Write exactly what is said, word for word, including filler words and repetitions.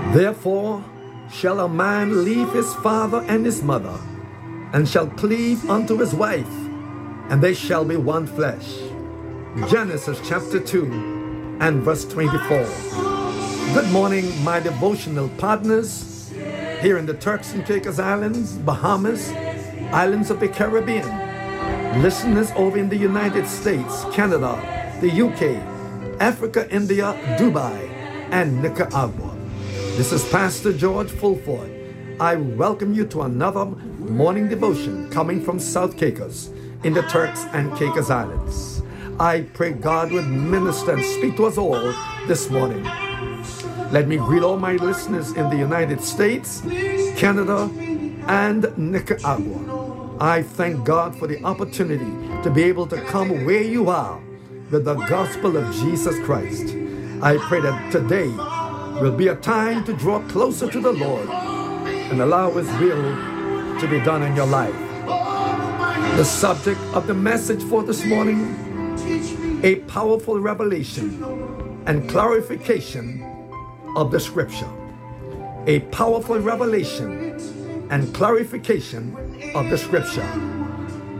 Therefore shall a man leave his father and his mother, and shall cleave unto his wife, and they shall be one flesh. Genesis chapter two and verse twenty-four. Good morning, my devotional partners here in the Turks and Caicos Islands, Bahamas, islands of the Caribbean, listeners over in the United States, Canada, the U K, Africa, India, Dubai, and Nicaragua. This is Pastor George Fulford. I welcome you to another morning devotion coming from South Caicos in the Turks and Caicos Islands. I pray God would minister and speak to us all this morning. Let me greet all my listeners in the United States, Canada, and Nicaragua. I thank God for the opportunity to be able to come where you are with the gospel of Jesus Christ. I pray that today will be a time to draw closer to the Lord and allow His will to be done in your life. The subject of the message for this morning: a powerful revelation and clarification of the Scripture. A powerful revelation and clarification of the Scripture.